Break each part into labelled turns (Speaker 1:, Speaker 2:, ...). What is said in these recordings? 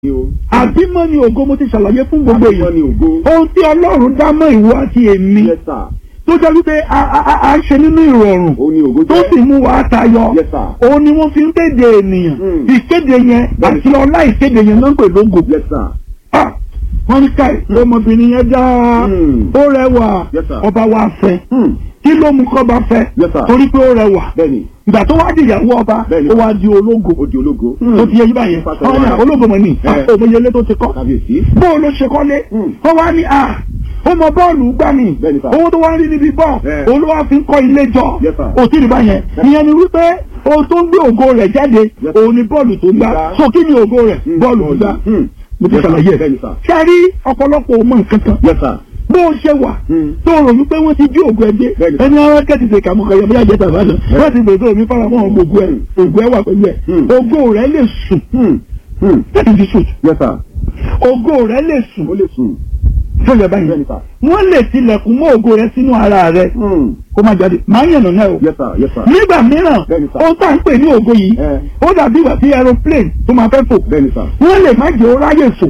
Speaker 1: àbímọ ni ògo mo ti ṣàlàyé fún gbogbo èèyàn ohun tí Ọlọ́run dá mọ́ ìwọ àti èmi tó jẹ́ wípé a ṣe nínú ìrọ̀rùn tó sì mú wa tayọ òun ni wọ́n fi ń kéde ènìyàn ìkéde yẹn àti ọlá ìkéde yẹn náà ń pè lógo wọ́n ní káì ọmọbìnrin yẹn dá ó rẹwà ọba wa fẹ́ kí ló mú kọ́ba fẹ́ torí pé ó rẹwà ìgbà tó wá di ìyàwó ọba ó wá di ológo tó ti yẹ yí báyẹn ológo mọ̀ ní òmòyelé tó ti kọ́ bó ló ṣe kọ́lé ó wá ní ó mọ bọ́ọ̀lù gbá mi owó tó wá ń rí níbi bọ́ọ̀ olówó fi ń kọ́ ilé jọ òtí rí báyẹn ìyẹn ni wípé ohun tó ń gbé ògo rẹ̀ jáde òun ni bọ́ọ̀lù tó gbá so kí ni ògo rẹ̀ bọ́ọ̀lù tó gbá mo ti ṣàlàyé ẹ̀ ṣe rí ọ̀pọ̀lọpọ̀ ọmọ nǹkan kan bó ṣe wà tó rò wípé wọ́n ti jí ògùn ẹgbẹ́ ẹni ara kẹ́tì ṣe kàmú kẹyọ bí àjẹta ìbàdàn wọ́n ti gbèsè omi fara mọ́ ògùn ẹ̀ wà pẹ̀lú ẹ̀ ògo rẹ̀ lè sùn láti fi sùn ògo rẹ̀ lè sùn tó yẹ báyìí wọ́n lè tilẹ̀kùn mọ́ ògo rẹ̀ sínú ara rẹ̀ kó má jáde máa ń yànnà náà o nígbà mìíràn ó tà ń pè ní ògo yìí ó dàbí ìgbà tí aeroplane tó máa fẹ́ fò wọ́n lè má jẹ́ ó ráyè fò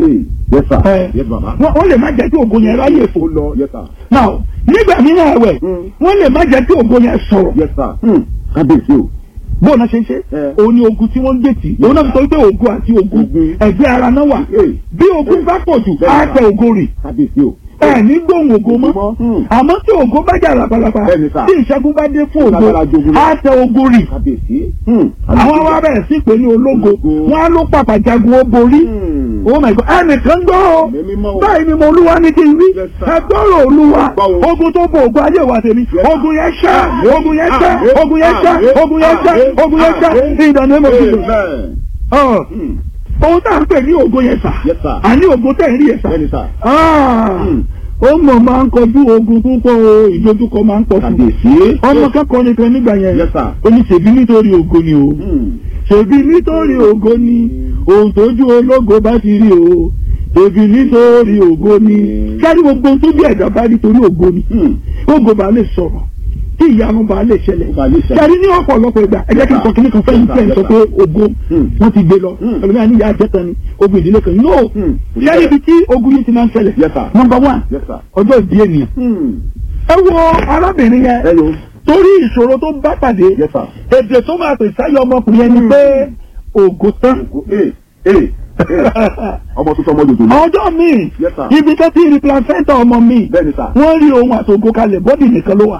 Speaker 1: wọ́n lè má jẹ́ kí ògo yẹn ráyè fò now nígbà mìíràn ẹ̀wẹ̀ wọ́n lè má jẹ́ kí ògo yẹn sọ̀rọ̀ bóun náà ṣe ń ṣe òun ni ogun tí wọ́n ń gbèsè òun náà fi sọ pé ogun àti ogun ẹgbẹ́ ara náà wà bí ogun bá pọ̀ jù á tẹ ogo rè ní gbóhùn ògo mọ́ àmọ́ tí ògo bá jà lápálápá tí ìṣẹ́gun bá dé fún ògo á tẹ ogo rì àwọn wa bẹ̀rẹ̀ sí pé ní ológo wọ́n á ló pàpà jagun ó borí oh my God ẹnìkan gbọ́ o báyìí ni mo olúwa ní kí n rí ẹgbọ́rọ̀ olúwa ogun tó bo ògo ayé wa tèmi ogun yẹn ṣá ogun yẹn ṣá ogun yẹn ṣá ogun yẹn ṣá ogun yẹn ṣá ìdáná mọ̀ sí ohun tá à ń pè ní ògo yẹn sà àní ògo tẹ̀ ń rí yẹn sà ó mọ̀ máa ń kọjú ogun púpọ̀ ìdojúkọ máa ń pọ̀ sí ọmọ kẹ́kọ̀ọ́ nìkan nígbà yẹn ó ní ṣèbí nítorí ògo ni o ṣèbí nítorí ògo ni ohun tójú ológo bá ti rí o ṣèbí nítorí ògo ni sáré gbogbo ohun tójú ẹ̀dá bá rí torí ògo ni ògo bá lè sọ̀rọ̀ tí ìyanu bá lè ṣẹlẹ̀ sáré ní ọ̀pọ̀lọpọ̀ ìgbà ẹ̀jẹ̀ kí n sọ kí ní kan fẹ́yìn tẹ̀ ń sọ pé ògo wọ́n ti gbé lọ ẹlòmíràn ní ìyá àjẹta ni ogun ìdílé kan no sáré ibi tí ogun yìí ti máa ń ṣẹlẹ̀ number one ọjọ́ ìbí ènìyàn ẹ wo arábìnrin yẹn torí ìṣòro tó bá pàdé èdè tó máa pè sáyọ ọmọkùnrin yẹn ni pé ògo tán
Speaker 2: ọmọ tuntun ọmọ jòjò ní.
Speaker 1: ọjọ́ mi ibi tó ti rí placenta ọmọ mi wọ́n rí ohun àtògo kalẹ̀ bọ́dì nìkan ló wà.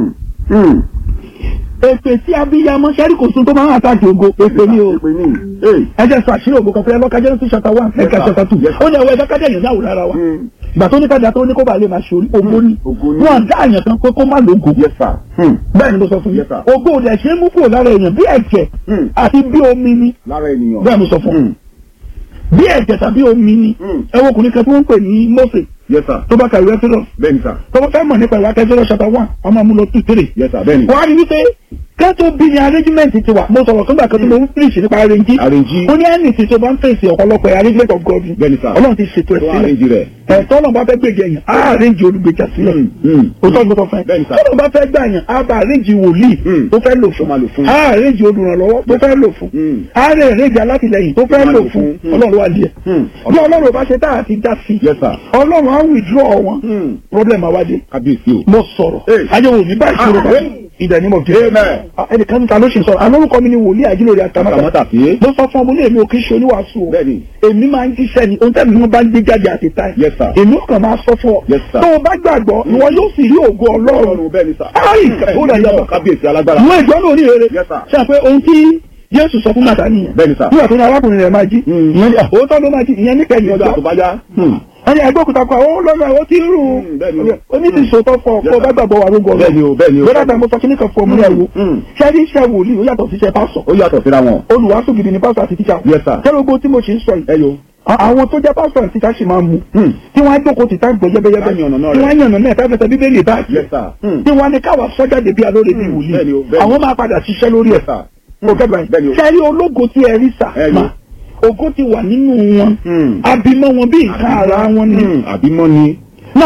Speaker 1: èpè tí abiyamọ sẹ́rí kò sún tó máa ń àtàkì ògo èpè ní o ẹ jẹ́ sọ àṣírí ògo kan fún ẹ lọ́ka Genesis chapter 1 ẹ̀ka chapter 2 ó ní ẹ̀wọ́ ẹ̀dá kájà yẹn náà lára wa ìgbà tó ní kájà tó ní kó bá lè máa ṣe ògo ní wọn dá àyàn kan pé kó má lógo bẹ́ẹ̀ ni mo sọ fún yín ògo ò dẹ̀ ṣe é mú kúrò lára èèyàn bí ẹ̀jẹ̀ àti bí omi ni bẹ́ẹ̀ mo sọ fún yín bí ẹ̀jẹ̀ tàbí omi ni ẹwọ́ ọkùnrin kan tí wọ́n ń pè ní Mósè tó bá ka ìwé Ẹ́kísódù tó bá fẹ́ mọ̀ nípa ìwé Ẹ́kísódù chapter 1 ọmọ amúlò 2-3 wọ́n á rí wípé kẹ́tọ́ bí ni arrangement ti wà mo sọ̀rọ̀ fúngbà kan tó ló ń fíìsì nípa arrange ó ní ẹni tí tó bá ń fèsì ọ̀pọ̀lọpọ̀ arrangement of God Ọlọ́run ti ṣètò ẹ̀ sílẹ̀ ẹ̀tọ́ Ọlọ́run bá fẹ́ gbèjà èèyàn á arrange olùgbèjà sílẹ̀ òótọ́ ìgbọ́tọ̀ fẹ́ Ọlọ́run bá fẹ́ gbà èèyàn á bá arrange wòlíì tó fẹ́ lò fún á arrange olùrànlọ́wọ́ tó fẹ́ lò fún á arrange alátìlẹyìn tó fẹ́ lò fún Ọlọ́run wà díẹ̀ bí Ọlọ́run bá ṣe tá àti dá sí Ọlọ́run á withdraw wọn problem àwádìí mo sọ̀rọ̀ ayéwo mi bá ìṣòro kan in the name of Jesus. ẹnìkan níta ló ṣe sọ alórúkọ mi ni wòlíì àjílórí àtàmátà mo sọ fún ọmọ ní èmi ò kí ń ṣe oníwàásù o èmi máa ń jíṣẹ́ ni ohun tẹ́lẹ̀ wọn bá ń gbé jáde àti táì èmi ò kàn máa sọ fún ọ tó o bá gbàgbọ́ ìwọ yóò sì rí ògo Ọlọ́run ayi ó lè yọ kábíyèsí alágbára ìwọ ìjọ náà ní èrè ṣe pé ohun tí Jésù sọ fún màtá nìyẹn nígbà tó ní arákùnrin rẹ̀ máa jí ìyẹn ní òótọ́ ló máa jí ìyẹn ní kẹ́yìn ọjọ́ ẹni ẹgbẹ́òkúta kọ ó lọ́nà ó ti rú oníṣìṣòtọ́ fọ ọkọ bá gbàgbọ́ wà lógo ọ̀rọ̀ lọ́dà tá mo sọ kí ní kan fún ọmọ ẹ̀wò ṣẹ́rí iṣẹ́ wòlíì ó yàtọ̀ sí iṣẹ́ pásọ̀
Speaker 2: ó yàtọ̀ síra wọn
Speaker 1: olùwàásù gidi ni pásọ̀ àti tíṣà kẹ́rọ̀gbó tí mo ṣe ń sọ yìí àwọn tó jẹ́ pásọ̀ àti tíṣà sì máa mú tí wọ́n á jókòó ti tá gbọ́ yẹ́bẹ́yẹ́bẹ́ tí wọ́n á yànnà náà fẹ́fẹ́sẹ̀ bíbélì báyìí tí wọ́n á ní káwa sọ́jáde bí alóore bí wòlíì àwọn máa padà ṣiṣẹ́ lórí ẹ̀ ṣẹ́rí ológo tí ẹ rí sà ògo ti wà nínú wọn abímọ wọn bí nǹkan ara wọn ni
Speaker 2: abímọ ni.
Speaker 1: now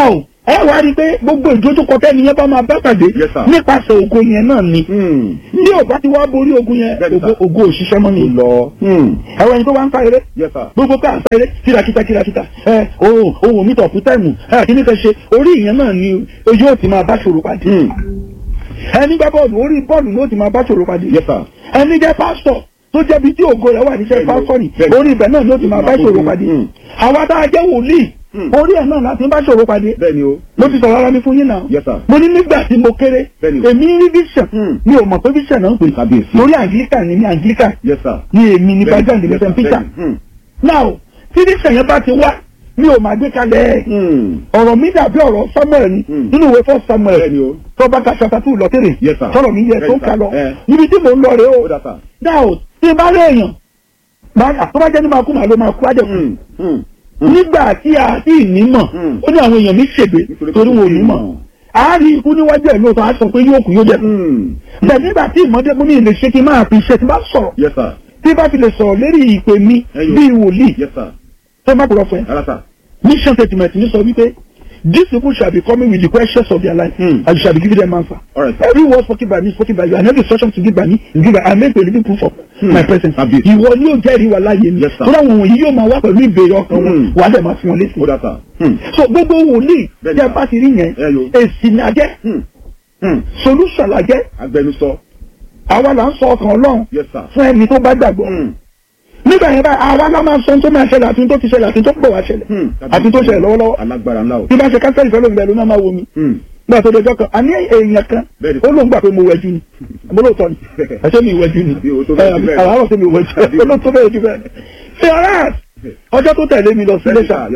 Speaker 1: ẹ wá rí i pé gbogbo ìdójúkọ tẹ́ni yẹn bá máa bá pàdé nípasẹ̀ ògo yẹn náà ni ní ò bá ti wá borí ogun yẹn ògo òṣìṣẹ́ mọ́ ni lọ. ẹ̀rọ ẹni tó wá ń sá eré gbogbo pé à ń sá eré kírakíta ohun mi tọ̀pù táìmù kí ní fẹ́ ṣe orí ìyẹn náà ni yóò ti máa bá ṣòro pàdé. ẹni gbá bọ́ọ̀lù orí bọ́ọ̀lù yóò ti máa bá ṣòro pàdé. ẹni jẹ́ pásítọ̀ tó jẹ́bi tí ògo rẹ̀ wà níṣẹ́ pásítọ̀rì orí ibẹ̀ náà yóò ti máa bá ṣòro pàdé. àwa tá a jẹ́ wòlíì orí ẹ̀ náà láti bá ṣòro pàdé. mo ti sọ̀rọ̀ ara mi fún yín náà. mo ní nígbà tí mo kéré èmi rí vision mi ò mọ̀ pé vision náà ń pè lórí Anglican ni Anglican ni èmi ní background ní St. Peter. now tí vision yẹn bá ti wá mi ò máa gbé kalẹ̀ ọ̀rọ̀ mi dàbí ọ̀rọ̀ Samuel ni nínú ìwé fún Samuel tó bá ka chapter 2 lọ́tẹ̀rẹ̀ sọ̀rọ̀ mi yẹ tó ń ka lọ níbi tí mò ń lọ rèé o now tí bá rí èèyàn tó bá jẹ́ ní máa kú màá ló máa kú àjẹkù nígbà tí a sì nímọ̀ ó ní àwọn èèyàn mi ṣègbè torí wọn ò nímọ̀ a rí ikú níwájú ẹ̀ lóòótọ́ a sọ pé yóò kú yóò jẹ́ bẹ́ẹ̀ nígbà tí ìmọ̀dé mú mi lè ṣe kí n máa fi ṣe tí bá sọ̀rọ̀ tí bá fi lè sọ̀rọ̀ lérí ìpè mi bíi wòlíì tó má kúrọ̀ fún ẹ mission statement ní sọ wípé these people shall be coming with the questions of their life and you shall be giving them answer. Every word spoken by me spoken by you and every instruction to give by me is given. I make a living proof of my presence. Ìwọ ni yóò jẹ́rìí wà láàyè mi. Tó dáwọn wọ̀nyí yóò máa wá pẹ̀lú ìbéèrè ọkàn wọn wà á dẹ̀ máa fi wọn létí. So gbogbo wòlíì tí a bá ti rí yẹn èsì ni a jẹ́ solution la jẹ́.
Speaker 2: Agbẹnusọ.
Speaker 1: Àwa là ń sọ ọkàn Ọlọ́run fún ẹni tó bá gbàgbọ́. Nígbà yẹn báyìí àwa náà máa ń sọ tó máa ṣẹlẹ̀ àti tó ti ṣẹlẹ̀ àti tó pọ̀ wá ṣẹlẹ̀ àti tó ṣẹlẹ̀ lọ́wọ́lọ́wọ́.
Speaker 2: Alágbára ńlá o.
Speaker 1: Tí bá ṣe kánsẹ́lì fẹ́ lóun bẹ́ẹ̀ ló máa wo mi. Nígbà tó dojọ́ kan a ní èèyàn kan ó lóun gbà pé mo wẹ̀jú ni mo lóòótọ́ ni ẹ̀ṣẹ́ mi ìwẹ̀jú ni àwọn àwọn mi ìwẹ̀jú olóòótọ́ bẹ́ẹ̀ jù bẹ́ẹ̀. ṣé ọ̀rá ọjọ́ tó tẹ̀lé mi lọ sí Iléṣà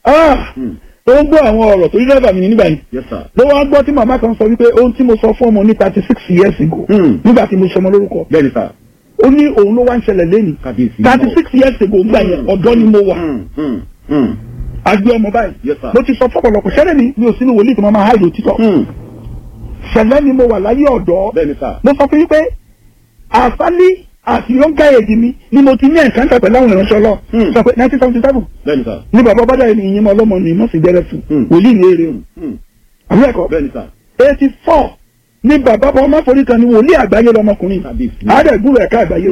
Speaker 1: tó ń gbọ́ àwọn ọ̀rọ̀ tó rí dẹ́rẹ́bà mi nígbà yìí ló wá gbọ́ tí màmá kan sọ wípé ohun tí mo sọ fún ọmọ ní 36 years ago nígbà tí mo ṣọmọ lórúkọ ó ní òun ló wá ń ṣẹlẹ̀ lẹ́nu 36 years ago gbà yẹn ọ̀dọ́ ni mo wà àgbẹ̀ ọmọ báyìí mo ti sọ fọ́pọ̀lọpọ̀ ṣẹlẹ̀ mi ò sínú wòlíì tó máa háìlò títọ́ ṣẹlẹ̀ ni mo wà láyé ọ̀dọ́ mo sọ fún yín pé àfálí àti yọ̀ǹkà èdè mi ni mo ti ní ẹ̀ǹkáńtà pẹ̀lú àwọn ìránṣẹ́ lọ sọ pé 1977 ní bàbá bàdà ẹni ìyẹn mọ ọlọ́mọ ni mo sì bẹ̀rẹ̀ fún wòlíì ní eré o àbúrò ẹ̀kọ́ 84 ní bàbá ọmọ forí kan ni wòlíì àgbáyé lọmọkùnrin àádẹ́gbùrù ẹ̀ka àgbáyé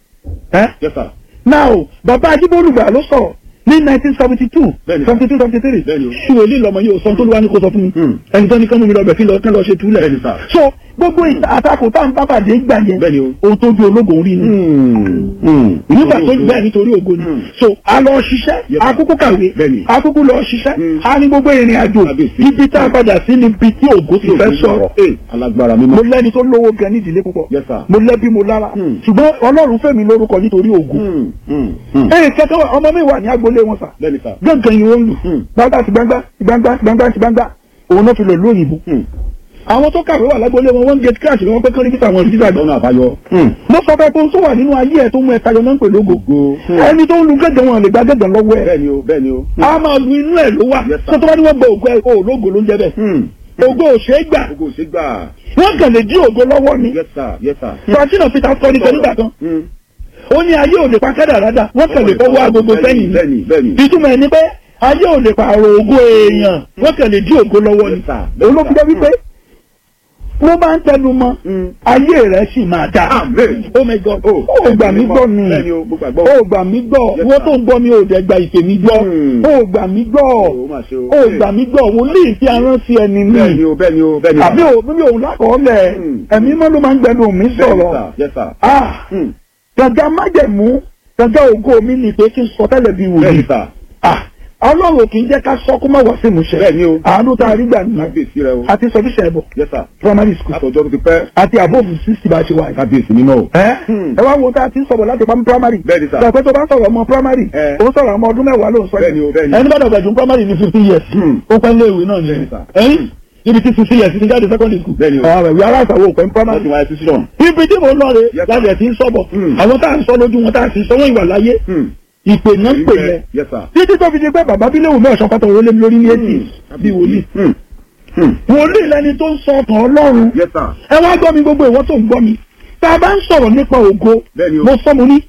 Speaker 1: o. now bàbá ajíbólúgbà ló sọ̀rọ̀ ní 1972 73 ṣé wòlíì lọmọ yìí ò sọ tó ló wá ní kó sọ fún mi ẹni tó ní kán mú mi lọ bẹ̀ kí lọ ṣe túlẹ̀. so gbogbo àtakò tá à ń pápádé gbà yẹn ohun tó bí ológun rí ni nígbà tó gbà nítorí ògo ni so a lọ ṣiṣẹ́ akúkú kàwé akúkú lọ ṣiṣẹ́ a ní gbogbo ìrìn àjò ibi tá a padà sí níbi tí ògo ti fẹ́ sọ̀rọ̀ mo lẹ́ni tó lówó gan ní ìdílé púpọ̀ mo lẹ́bí mo lára ṣùgbọ́n Ọlọ́run fẹ́ mi lórúkọ nítorí ògo kẹ́kẹ́ ọmọ mi wà ní agboolé wọn sà gángan yìí wọ́n lù gbangba òun náà fi lọ lóyìnbó àwọn tó kàwé wà lágbólé wọn gate crash ni wọ́n pẹ́ kán rí kíta àwọn ìdíjà gbọ́nà àbáyọ. mo sọ pé tó wà nínú ayé ẹ̀ tó mú ẹ tayọ náà ń pè lógo ẹni tó ń lu gẹ́gẹ́ wọn lè gba gẹ́gẹ́ lọ́wọ́ ẹ̀
Speaker 2: bẹ́ẹ̀ni o
Speaker 1: a máa lu inú ẹ̀ ló wà tó tó bá ní wọ́n gba ògo ẹ̀ o lógo ló ń jẹ́ bẹ́ẹ̀ ògo ò ṣeé gbà wọ́n kàn lè dí ògo lọ́wọ́ ni Francina Peter sọ ní kan nígbà kan ó ní ayé ò lè pa kádàrádà wọ́n kàn lè fọwọ́ agogo sẹ́yìn ìtumọ̀ ẹ̀ ni pé ayé ò lè pààrọ̀ ògo èèyàn wọ́n kàn lè dí ògo lọ́wọ́ ni olókùn jẹ́ wípé mo máa ń tẹnu mọ́ ayé rẹ̀ sì máa dá oh my God ó gbà mí gbọ́ mi ó gbà mí gbọ́ wọ́n tó ń gbọ́ mi ò dẹ̀ gba ìpè mi gbọ́ ó gbà mí gbọ́ ó gbà mí gbọ́ wòlíì tí a rán sí ẹni mi àbí òbí òun lákọọ́lẹ̀ ẹ̀mí mọ́ ló máa ń gbẹnu mi sọ̀rọ̀ gàgà májẹ̀mú gàgà ògo mi ni pé kí n sọ tẹ́lẹ̀ bí wòlíì Ọlọ́run kì í jẹ́ ká sọ kó má wá sí ìmúṣẹ. Àánú tá a rí gbà nìyẹn. Àti sọfíṣẹ̀ ẹ̀bọ̀. Primary school.
Speaker 2: Àtọ̀jọ́ ti pẹ́.
Speaker 1: Àti above 60 bá ṣe wà.
Speaker 2: Kábíyèsí nínú o.
Speaker 1: Ẹ wá wo tá a ti ń sọ̀rọ̀ láti pamọ́ primary.
Speaker 2: Bẹ́ẹ̀ni sá.
Speaker 1: Sọ pé tó bá sọ̀rọ̀ ọmọ primary. Ó sọ̀rọ̀ ọmọ ọdún mẹ́wàá ló ń sọ. Ẹni bá dàgbà jù primary ní 50 years. Ó pẹ́ lé ìwé náà ní. Ibi tí 50 years ti jáde secondary school. Ọ̀rọ̀ ìwé aláìsàwọ̀ òpin primary. Ibi tí mo lọ rè láti ẹ̀ ti ń sọ̀bọ̀. Àwọn tá à ń sọ lójú wọn tá à ń sọ wọ́n ìwà láyé. Ìpè náà ń pè lẹ títí tó fi di pé bàbá bílẹ̀ òun mẹ́ọ̀sán pátá òun lé mi lórí ní ètì bí wòlíì wòlíì lẹni tó ń sọ ọkàn Ọlọ́run ẹ wá gbọ́ mi gbogbo ìwọ tó ń gbọ́ mi tá a bá ń sọ̀rọ̀ nípa ògo mo sọ mo ní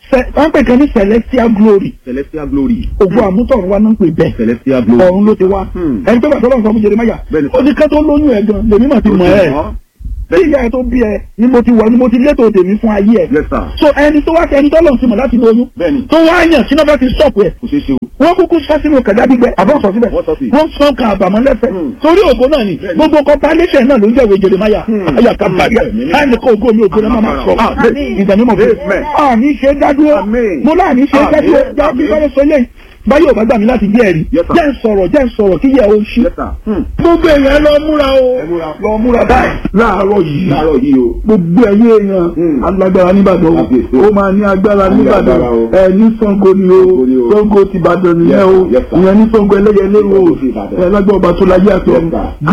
Speaker 1: wọ́n pè kan ní celestial glory.
Speaker 2: celestial glory.
Speaker 1: ògo àmútọ̀run wa náà ń pè bẹ́ẹ̀.
Speaker 2: celestial glory.
Speaker 1: ọ̀run ló ti wá. ẹni tó bá tọ́lọ́ nǹkan fún Jeremáyà. ó ní ká tó lóyún ẹ̀ gan lèmi mà ti mọ̀ ẹ́. bí ìyá ẹ tó bí ẹ ni mo ti wà ni mo ti létò tèmi fún ayé ẹ.
Speaker 2: yes sir.
Speaker 1: so ẹni tó wá ẹni tó lọ́n ti mọ̀ láti lóyún.
Speaker 2: bẹ́ẹ̀ni.
Speaker 1: tó wá yàn sínú bá ti stop ẹ.
Speaker 2: kò ṣeé ṣe o.
Speaker 1: wọ́n kúkú sọ sínú kàdá gbígbẹ àbọ̀ sọ síbẹ̀. wọ́n sọ kan àbàmọ́ lẹ́fẹ̀ẹ́. torí ògo náà ni gbogbo compilation náà ló ń jẹ́wé Jeremáyà. ayà ká bàrí ẹ̀ láì ní kó ògo mi ògo náà máa sọ. ìdánimọ̀ fún mi. àní ṣe dádúró mo láàní ṣe dádúró jáde báyọ̀ sọ lẹ́yìn báyọ̀ bá gbà mí láti jẹ́ ẹ̀rí jẹ́ ń sọ̀rọ̀ kí yẹ o ṣí. gbogbo èèyàn lọ múra báyìí láàárọ̀ yìí o gbogbo ẹ̀yẹ èèyàn alágbára nìbàdàn ó máa ní agbára nìbàdàn ní Ṣàngó ni o Ṣàngó ti Ìbàdàn nìyẹn o ìyẹn ní Ṣàngó ẹlẹ́yẹlé o lágbára ọba tó láyé àti ọ̀run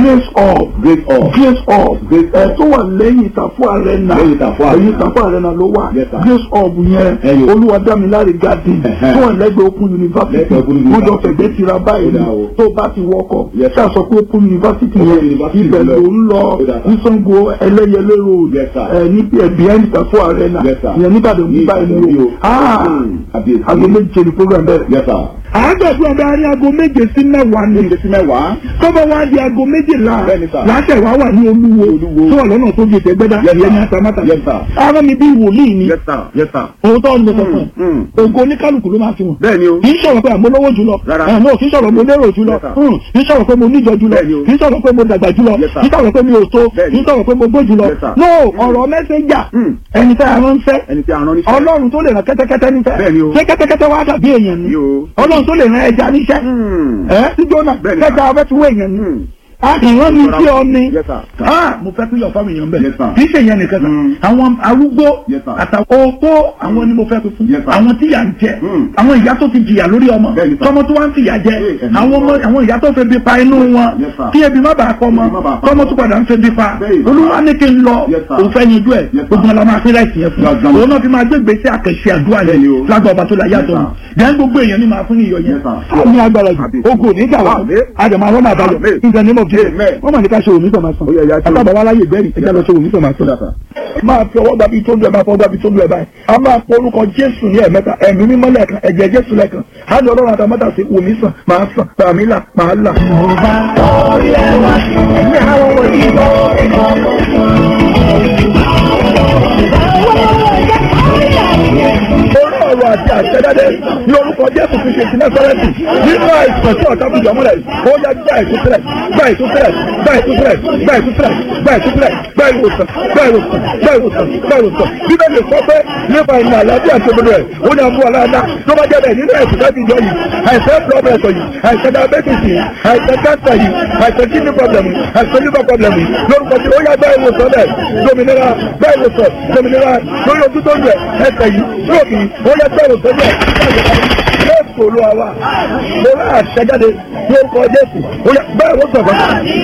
Speaker 1: grace up tó wà lẹ́yìn Ìtàfọ́ Arena ẹ̀yìn Ìtàfọ́ Arena ló wà grace up yẹn Olúwadámiláre garden tó wà lẹ́gbẹ̀ẹ́ Open University wọ́n jọ fẹ̀gbẹ́ tira báyìí ni tó bá ti wọkọ̀ ṣáà sọ pé Open University yẹn ibẹ̀ ló ń lọ ní Ṣàngó ẹlẹ́yẹlé road ní behind Ìtàfọ́ Arena yẹn nígbàdàn ní báyìí ni o aago méje ni program bẹ̀rẹ̀. àádọ́gbọ̀n bá rí aago méje sí mẹ́wàá ni tọ́bọ̀ wá di aago méjìlá láṣẹ wá wà ní Olúwo tó wà lọ́nà tó gbé tẹ́gbẹ́dá ìyẹn ní Atamátà. ara mi bí wòlíì ni òótọ́ ni mo sọ fún un ògo oníkálukú ló máa fi hàn kì í sọ̀rọ̀ pé àmọ́ lówó jùlọ kì í sọ̀rọ̀ mo lérò jùlọ kì í sọ̀rọ̀ pé mo níjọ jùlọ kì í sọ̀rọ̀ pé mo dàgbà jùlọ kì í sọ̀rọ̀ pé mi ò tó kì í sọ̀rọ̀ pé mo gbó jùlọ no ọ̀rọ̀ mẹ́sẹ̀njà ẹni tẹ́ àrán ń fẹ́ Ọlọ́run tó lè rán kẹ́tẹ́kẹ́tẹ́ níṣẹ́ ṣé kẹ́tẹ́kẹ́tẹ́ wá dàbí èèyàn ni Ọlọ́run tó lè rán ẹja níṣẹ́ tí Jónà kẹta ọbẹ̀ tí wọ́n èèyàn ni àkànrán mi sí ọ ni mo fẹ́ pín yọ̀ fáwọn èèyàn bẹ̀ kì í ṣe ìyẹn nìkan kan àwọn arúgbó àtàwọn opó àwọn ni mo fẹ́ pín fún àwọn tí yà ń jẹ àwọn ìyá tó ti jìyà lórí ọmọ tọmọ tó wá ń fìyà jẹ àwọn ìyá tó fẹ́ bí pa inú wọn kí ebi má bàa kọ́ ọmọ tọmọ tó padà ń fẹ́ bí pa Olúwa ní kí n lọ òun fẹ́ yanjú ẹ̀ gbogbo ọlọ́mọ àfihàn ẹ̀sìn yẹn fún òun náà fi máa gbé gbèsè àkẹ́ṣe àdúrà yẹn lágbà ọba tó la yàtọ̀ gẹ́gẹ́ gbogbo èèyàn ní máa fún iyọ̀ yẹn ó ní agbára jù ogun nígbà wà àdèmọ̀ àwọn máa balẹ̀ ìdánimọ̀ wọ́n mọ̀ ní ká ṣe òní tó máa sàn àtàbà wa láyè bẹ́ẹ̀rì ẹ̀jẹ̀ lọ ṣe òní tó máa sàn. máa fi ọwọ́ gbàbí tó ń lu ẹ̀ máa fọwọ́ gbàbí tó ń lu ẹ̀ báyìí a máa pọ orúkọ Jésù ní ẹ̀mẹ́ta ẹ̀mí mímọ́ lẹ́ẹ̀kan ẹ̀jẹ̀ Jésù lẹ́ẹ̀kan á ní Ọlọ́run àtàmọ́tà sí òní sàn máa sàn tàmí là máa là. ọ̀rọ̀ àti àṣẹjáde ní orúkọ Jésù fi ṣe ti Násárẹ́tì nínú àìsàn tí ọ̀tá fi jọmọ́lẹ̀ ó yá gbá ìtúsílẹ̀ gbá ìtúsílẹ̀ gbá ìtúsílẹ̀ gbá ìtúsílẹ̀ gbá ìtúsílẹ̀ gbá ìwòsàn gbá ìwòsàn gbá ìwòsàn gbá ìwòsàn Bíbélì sọ pé nípa ìmọ̀ àlàáfíà tó gbọdọ̀ ẹ̀ ó ní àmú aláàdá tó bá jẹ́ bẹ́ẹ̀ nínú àìsàn láti jọ yìí àìsàn plọ́bẹ̀sọ̀ yìí àìsàn diabetes yìí àìsàn cancer yìí àìsàn kidney problem yìí àìsàn liver problem yìí lórúkọ tí ó yá gbá ìwòsàn bẹ́ẹ̀ dominira gbá ìwòsàn dominira lórí ojú tó ń lẹ̀ ẹsẹ̀ yìí lóòkì ó yá gbá ìwòsàn bẹ́ẹ̀ Jésù Olúwa wa mo rà àṣẹjáde lórúkọ Jésù ó yá bẹ́ẹ̀ wò sọ̀fà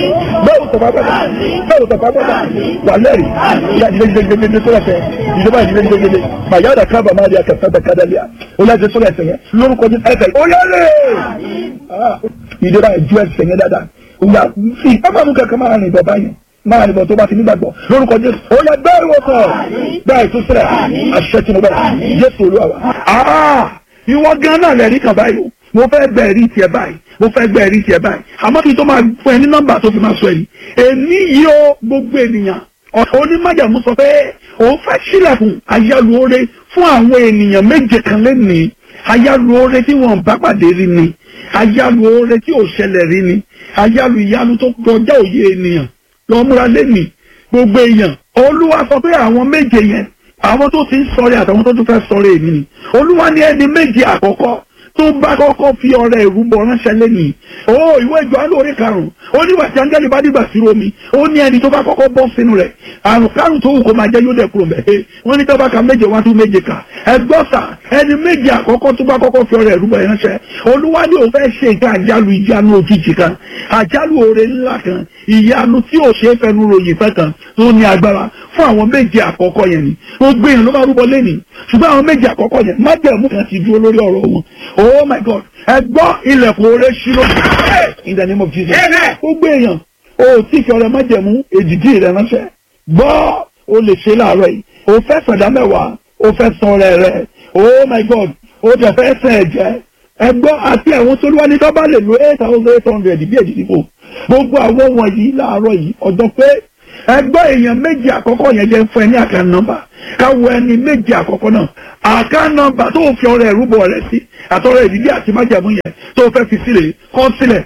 Speaker 1: wà lẹ́rìí ìyá ìdílé tó lẹ́sẹ̀ ìjọba ìdílé màyáda kábà máa di akẹ́fẹ́ kádàlíà ó lẹ́sẹ̀ tó lẹ́sẹ̀ yẹn lórúkọ Jésù ẹsẹ̀ ó yá lè ìjọba ìjú ẹsẹ̀ yẹn dáadáa ó yá sí pápánu kankan máa rìn bọ̀ báyìí máa nìbọn tó bá ti nígbàgbọ́ lórúkọ Jésù ó yá bẹ́ẹ̀ wò sọ̀ bẹ́ẹ̀ tó sílẹ̀ àṣẹ tí mo bẹ̀rẹ̀ Jésù Olúwa wa ìwọ gan náà lẹ́rìí kan báyìí mo fẹ́ gbẹ̀rí tiẹ̀ báyìí àmọ́ kí n tó máa fún ẹ ní nọ́mbà tó fi máa sọ ẹ̀rí èmi yìí ó gbogbo ènìyàn onímájàmú sọ pé òun fẹ́ sílẹ̀kùn àyálù oore fún àwọn ènìyàn méje kan lẹ́nìí àyálù oore tí wọ́n bá pàdé rí ni àyálù oore tí ò ṣẹlẹ̀ rí ni àyálù ìyanu tó kọjá òye ènìyàn lọ múra lẹ́nìí gbogbo èèyàn Olúwa sọ pé àwọn méje yẹn àwọn tó ti ń sọ̀rẹ́ àtàwọn tó tún fẹ́ sọ̀rẹ́ èmi ni Olúwa ní ẹni méje àkọ́kọ́ tó bá kọ́kọ́ fi ọrẹ ìrúbọ ránṣẹ́ lẹ́nìí ìwé Jòhánù orí 5 ó nígbà tí áńgẹ́lì bá dìgbà sí omi ó ní ẹni tó bá kọ́kọ́ bọ́ sínú rẹ̀ àrùn kárùn tó wù kó máa jẹ́ yóò dẹ̀ kúrò mẹ́ wọ́n ní tó bá ka méje wá tún méje kà ẹgbọ́sà ẹni méje àkọ́kọ́ tó bá kọ́kọ́ fi ọrẹ ìrúbọ ránṣẹ́ Olúwa ní òun fẹ́ ṣe nǹkan àjálù ìyanu òjijì kan àjálù oore ńlá kan ìyanu tí ò ṣe é fẹnu ròyìn fẹ́ kan tó ní agbára fún àwọn méje àkọ́kọ́ yẹn ni gbogbo èèyàn ló máa rúbọ lẹ́nìí ṣùgbọ́n àwọn méje àkọ́kọ́ yẹn májẹ̀mú kan ti dúró lórí ọ̀rọ̀ wọn oh my God ẹ gbọ́ ilẹ̀kùn oore ṣírò in the name of Jesus gbogbo èèyàn o tí fi ọrẹ májẹ̀mú èdìdí rẹ ránṣẹ́ gbọ́ o lè ṣe láàárọ̀ yìí o fẹ́ sọ̀dá mẹ́wàá o fẹ́ san ọrẹ rẹ oh my God ó jẹ́ fẹ́ sẹ̀ jẹ́ ẹgbọ́n àti àwọn tó wá ní tó bá lè lo 8,800 bí èdè fò gbogbo àwọn wọ̀nyí láàárọ̀ yìí ọ̀dọ̀ pé ẹgbọ́n èèyàn méjì àkọ́kọ́ yẹn jẹ́ fún ẹ ní àkàn nọ́mbà káwọ ẹni méjì àkọ́kọ́ náà àkàn nọ́mbà tó fi ọrẹ ìrúbọ rẹ sí àtọrẹ ìdílé àti májàmú yẹn tó fẹ́ fi sílẹ̀ kọ sílẹ̀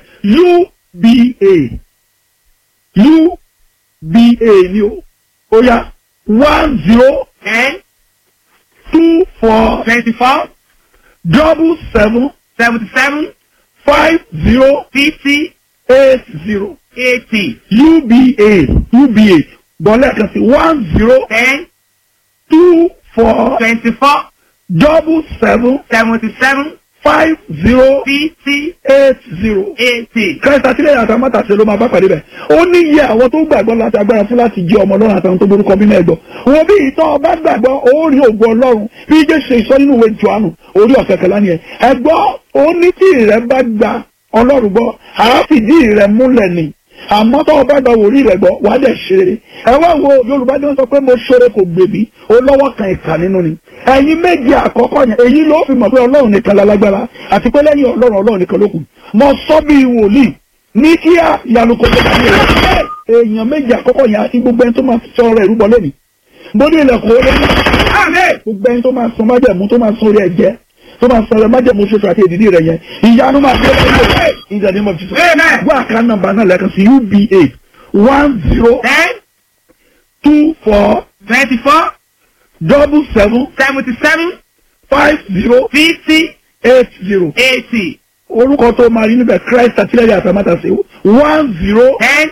Speaker 1: UBA ni ó yá 1024 77 50 80 UBA bọ́lá kan sí 1024 77 50 80. Kẹ́sà sílẹ̀ àtàmátà ṣe ló máa bá pàdé bẹ̀. Ó ní iye àwọn tó gbàgbọ́ láti agbára fún láti jẹ́ ọmọ Ọlọ́run àtàwọn tó borúkọ bí mẹ́gbọ́. Wọ́n bí ìtọ́ ọba gbàgbọ́ ó rí ògo Ọlọ́run bí Jésù ṣe sọ nínú ìwé Jòhánù orí ọ̀kẹ́kẹ́lá ni ẹ̀. Ẹgbọ́ ó ní tí ìrẹ́ bá gba Ọlọ́run gbọ́, àá fìdí ìrẹ́ múlẹ̀ ni. Àmọ́ tó o bá gba wòlíì rẹ̀ gbọ́ wàá dẹ̀ ṣeré. Ẹ wá wo Yorùbá ni wọ́n sọ pé mo ṣeré kò gbèbí ó lọ́wọ́ kan ìkà nínú ni. Ẹ̀yin méjì àkọ́kọ́ yẹn èyí ló fi mọ̀ pé Ọlọ́run nìkan lálágbára àti pé lẹ́yìn Ọlọ́run nìkan ló kù. Mo sọ bí wòlíì ní kíá ìyanu kò tó bá mi rẹ̀. Èèyàn méjì àkọ́kọ́ yẹn àti gbogbo ẹni tó máa sọ ọ̀rọ̀ ìrúbọ lẹ́nu. Bó ní ilẹ̀kùn ó lé ní. Gbogbo ẹni tó máa sọ májẹ̀mú tó máa sọ orí ẹ̀jẹ̀ tó máa sọ̀rọ̀ májẹ̀mú ṣoṣo àti èdìdí rẹ̀ yẹn ìyanu máa fi ẹ̀jẹ̀ in the name of Jesus. Gbọ́ àká nọ́mbà náà lẹ́ẹ̀kan sí UBA 1024 77 50 80. Orúkọ tó máa rí níbẹ̀ Christ àtìlẹ́yìn àtàmátà sí 1024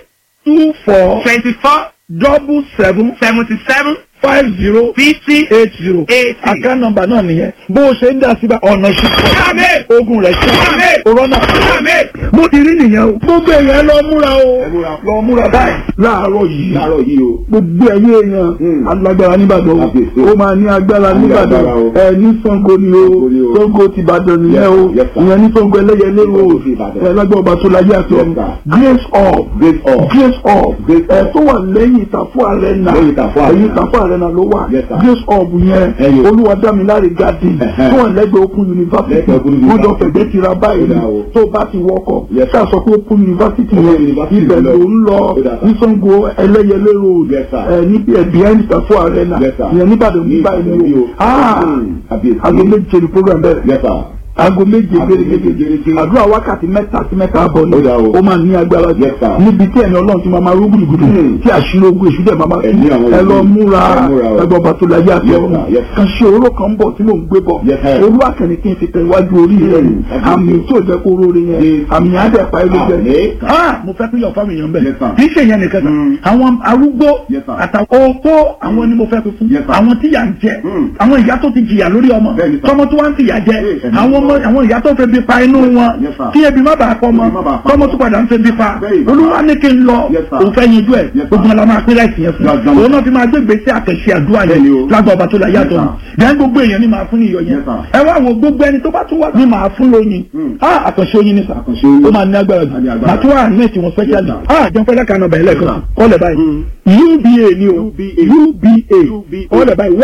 Speaker 1: 77 50 80. Àká nọ́mbà náà nìyẹn. Bó o ṣe ń dá síbá ọ̀nà ṣùgbọ́n ogun rẹ̀ ṣe òrọ́nà. Mo ti rí nìyẹn o. Gbogbo èèyàn lọ múra o. Lọ múra báyìí. Láàárọ̀ yìí o. Gbogbo ẹ̀yin èèyàn alágbára níbàdàn o. Ó máa ní agbára níbàdàn. Ní Ṣàngó ni o. Ṣàngó ti Ìbàdàn nìyẹn o. Ìyẹn ní Ṣàngó ẹlẹ́yẹlé o. Lágbára ọba tó láyé àti ọ̀run. Grace Hub. Tó wà lẹ́yìn Ìtàfọ́ Arena. Ẹ̀yìn Ìtàfọ́ Arena ló wà. Grace Hub yẹn Olúwadámiláre Garden tó wà lẹ́gbẹ̀ẹ́ Open University. Wọ́n jọ fẹ̀gbẹ́ tira báyìí tó bá ti wọkọ̀. Ṣáà sọ pé Open University yẹn ibẹ̀ ló ń lọ ní Ṣàngó ẹlẹ́yẹlé road níbi behind Ìtàfọ́ Arena ìyẹn níbàdàn ní báyìí ni o. Aago méje ni program bẹ̀rẹ̀. Aago méje gẹ́gẹ́ àdúrà wákàtí mẹ́ta sí mẹ́ta àbọ̀ ni ó máa ní agbára níbi tí ẹni Ọlọ́run ti máa rú gbùdùgbùdù tí àṣírí ogun èṣù dẹ̀ máa ẹ lọ múra ẹgbẹ́ ọba tó láyé àti ọ̀run kan ṣe oró kan ń bọ̀ tí mò ń gbé bọ̀ olúwa kẹ́ni kí n fi tẹ iwájú orí rẹ̀ àmì tí ò jẹ́ kó róore yẹn àmì àdẹ̀pá ẹ̀ ló jẹ́ mo fẹ́ pín yọ̀ fáwọn èèyàn bẹ̀ kì í ṣe yẹn nìkan àwọn arúgbó àtàwọn opó àwọn ni mo fẹ́ fi fún àwọn tíyà ń jẹ àwọn ìyá tó ti jìyà lórí ọmọ tọmọ tó wá ń tìyà jẹ àwọn ìyá tó fẹ́ bí pa inú wọn kí ebi má bàa pọ̀ mọ́ tọ́mọ tó padà ń fẹ́ bí pa olúwa ní kí n lọ òun fẹ́ yanjú ẹ̀ gbogbo ọ̀la máa pín láìsí yẹn fún òun náà fi máa gbégbé sí àkẹ́ṣe àdúrà yẹn lágbà ọba tó la yàtọ̀ dẹ́n gbogbo èèyàn ní máa fún ní iyọ̀ yẹn ẹ wá wo gbogbo ẹni tó bá tún wá ní máa fún lóyin àkànṣe oyin nísà ó máa ní agbára jù màtí wà ní ètò wọn special jẹun fẹ́lẹ́ kan ọbẹ̀ ẹlẹ́kan kọ́lẹ̀ báyìí UBA ni o UBA kọ́lẹ̀ báyìí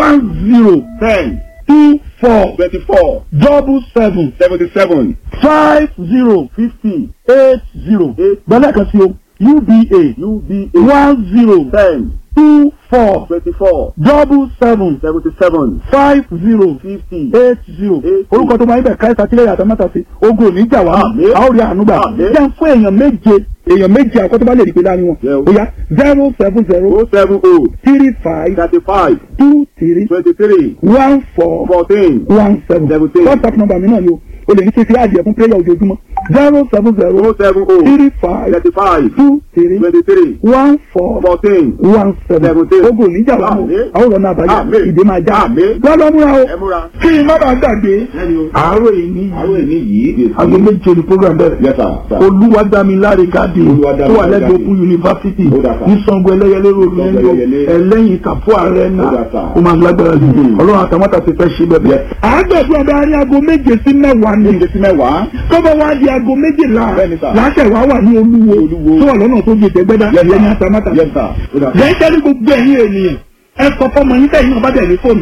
Speaker 1: 1024 77 50 80. Bẹ́lẹ̀ kan sí o UBA 1024 77 50 80. Orúkọ tó máa ń bẹ̀ káyọ̀tà sílẹ̀ àtàmátà sí ogun òní ìjà wá a ó rí àánúgbà jẹ́ fún èèyàn méje àkọ́tọ́ bá lè rí pé láàrin wọn ó yá 070 35 23 14 17. WhatsApp number mi náà ni o lè ní kí n fi àjẹ fún prayer ojoojúmọ́ 070 35 23 14 17. ogun oníjà wà mọ́ àwọn ọ̀rọ̀ náà bàjẹ́ ìdè máa já lọ́dọ̀ múra o kí n má bàa gbàgbé àárọ̀ èní yìí aago méje ni program bẹ̀rẹ̀ Olúwadámiláre Garden tó wà lẹ́gbẹ̀ẹ́ Open University ní Ṣàngó ẹlẹ́yẹlé road ẹlẹ́yìn Ìtàfọ́ Arena ó máa lágbára jù Ọlọ́run àtàmọ́tà ti fẹ́ ṣe bẹ́ẹ̀. àgbẹ̀dún ọba arí aago méje sí mẹ́wàá ni tọ́bọ̀ wá di aago méjìlá láṣẹ wá wà ní Olúwo tó wà lọ́nà tó gbèsè gbẹ́dá ìyẹn ní àtàmọ́tà. lẹ́yìn tẹ́lẹ̀ gbogbo ẹ̀yìn ènìyàn ẹ sọ fọmọ yín tẹ̀yìn ọba tẹ̀lé fóònù la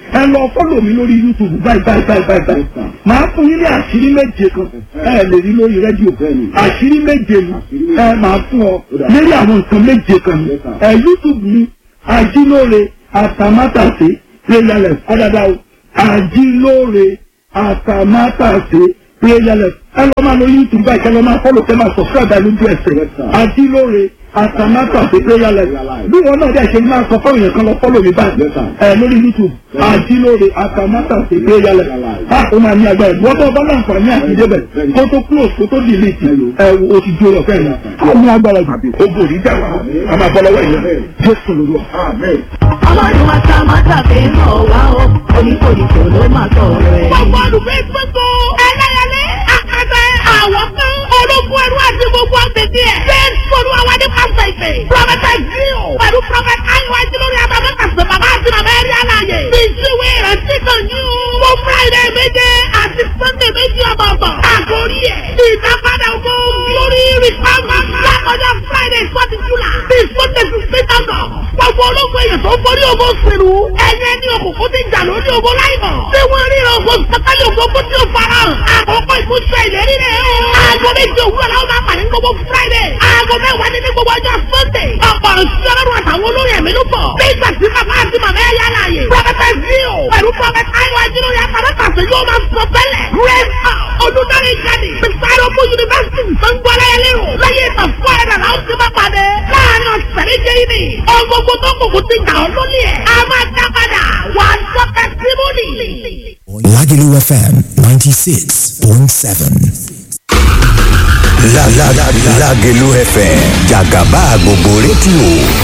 Speaker 1: ẹ lọ fọ́lọ̀ mi lórí YouTube báyìí. Màá fún yín ní àṣírí méje kan ẹ lè rí lórí rédíò. Àṣírí méje ni ẹ máa fún ọ lórí àwọn nǹkan méje kan ni. YouTube mi Ajílóore Àtàmátàsé prayerless ọ̀dàdà o. Ajílóore Àtàmátàsé prayerless. Ẹ lọ máa lo YouTube báyìí kẹ́ lọ máa fọ́lọ̀ kẹ́ máa subscribe lójú ẹsẹ̀. Ajílóore Àtàmátàsé prayerless. Bí wọn náà dẹ̀ ṣe máa sọ fọ́ọ̀rù yẹn kan lọ fọ́lọ̀ mi báyìí lórí YouTube. Ajílóore Àtàmátàsé prayerless. Ó máa ní agbára ìwọ́n tó bá láǹfààní àti débẹ̀ kó tó close kó tó delete o ti jó ọ̀fẹ́ yẹn. Ó ní agbára jù. Ogo rí dáwà a máa bọ́ lọ́wọ́ ìyẹn. Jésù lóru.
Speaker 3: Ọlọ́run Àtàmátàsé náà wá o, oníkòyíkò ló máa tọ̀ rẹ̀.
Speaker 4: Gbogbo olùgbé gbogbo ẹlẹ́yẹlé àkàtà àwọn kan ológun ẹrú àti gbogbo àgbègbè ẹ̀. Bẹ́ẹ̀ni olúwa wa ní pásítọ̀ ìfẹ́. Prọfẹ̀tà Gíò pẹ̀lú prọfẹ̀tà Ayọ̀ Ajílóore Àtàmátàsé bàbá àti màmá ẹ̀rí àlàyé. Bí ìṣúwé rẹ̀ sí kan ní o. Mo Friday méje àti Sunday méjì ọ̀bọ̀ọ̀bọ̀. Àkórí ẹ̀ ìdápadà ògo lórí rìpámà. Lákọjá Friday 4 July bí Sunday 15 August. Gbogbo ológun èèyàn tó borí ogun sínú. Ẹ̀yẹ ní òkùnkùn ti jà lórí ogun láìmọ̀. Ṣé wọ́n rí ogun sọ́kálì ogun kó tí ó fara hàn? Àkókò ìmúṣẹ ìlérí rẹ̀ o. Aago méje òwúrọ̀ làwọn máa pàdé gbogbo Friday. Aago mẹ́wàá ní gbogbo ọjọ́ Sunday. Ọ̀pọ̀ ìṣẹ́ ọlọ́run àtàwọn olórí ẹ̀mí ló bọ̀. Nígbà tí bàbá àti màmá ẹ̀yà láàyè. Prọfẹ̀tà Gíò pẹ̀lú prọfẹ̀tà Ayọ̀ Ajílóore Àtàmátàsé yóò máa sọ tẹ́lẹ̀. Grace House Olùdarí Gadi Bisaropo University Sangbọ́lá Ẹlẹ́rọ. Lẹ́yìn ìtàn fún ẹ̀rọ làwọn ti máa pàdé. Láàárín ọ̀sẹ̀ méje yìí ni. Ọgbogbo tó kòkó ti gbà ọ́ lónìí ẹ̀. A máa dá padà. Wà á sọ testimony.
Speaker 5: Lagelu FM 96.7. Lagelu FM Jagaba gbogbo rédíò.